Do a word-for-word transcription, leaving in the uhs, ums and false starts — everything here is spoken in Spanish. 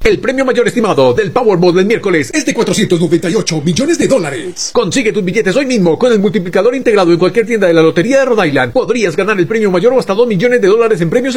El premio mayor estimado del Powerball del miércoles es de cuatrocientos noventa y ocho millones de dólares. Consigue tus billetes hoy mismo con el multiplicador integrado en cualquier tienda de la Lotería de Rhode Island. Podrías ganar el premio mayor o hasta dos millones de dólares en premios